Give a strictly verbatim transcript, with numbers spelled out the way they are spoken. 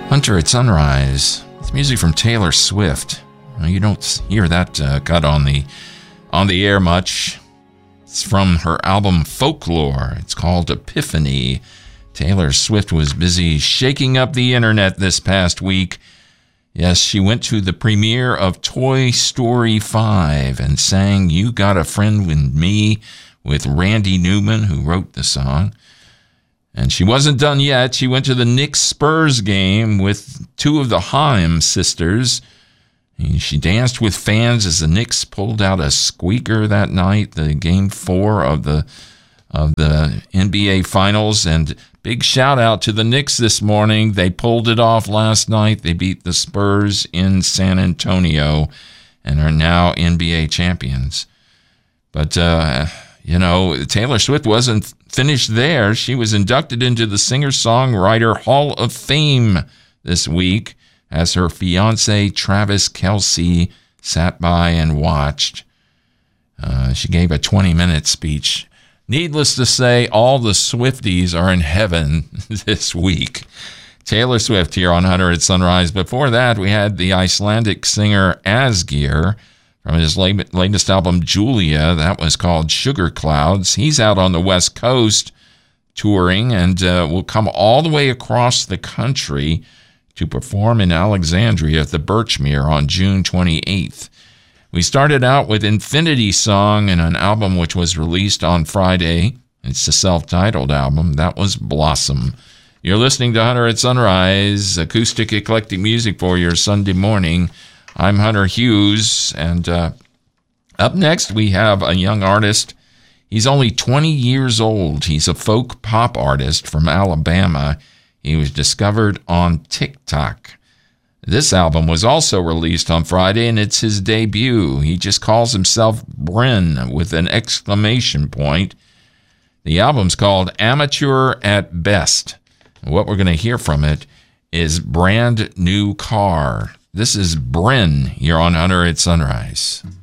Hunter at Sunrise. It's music from Taylor Swift. You don't hear that uh, cut on the on the air much. It's from her album Folklore. It's called Epiphany. Taylor Swift was busy shaking up the internet this past week. Yes, she went to the premiere of Toy Story five and sang You Got a Friend with Me with Randy Newman, who wrote the song. And she wasn't done yet. She went to the Knicks-Spurs game with two of the Haim sisters. She danced with fans as the Knicks pulled out a squeaker that night, the game four of the of the N B A Finals. And big shout-out to the Knicks this morning. They pulled it off last night. They beat the Spurs in San Antonio and are now N B A champions. But, uh, you know, Taylor Swift wasn't finished there. She was inducted into the Singer-Songwriter Hall of Fame this week as her fiancé, Travis Kelce, sat by and watched. Uh, she gave a twenty-minute speech. Needless to say, all the Swifties are in heaven this week. Taylor Swift here on Hunter at Sunrise. Before that, we had the Icelandic singer Asgeir from his latest album, Julia. That was called Sugar Clouds. He's out on the West Coast touring and uh, will come all the way across the country to perform in Alexandria at the Birchmere on June twenty-eighth. We started out with Infinity Song and an album which was released on Friday. It's a self-titled album. That was Blossom. You're listening to Hunter at Sunrise, acoustic eclectic music for your Sunday morning. I'm Hunter Hughes, and uh, up next we have a young artist. He's only twenty years old. He's a folk pop artist from Alabama. He was discovered on TikTok. This album was also released on Friday, and it's his debut. He just calls himself Bryn with an exclamation point. The album's called Amateur at Best. What we're going to hear from it is Brand New Car. This is Bryn. You're on Hunter at Sunrise.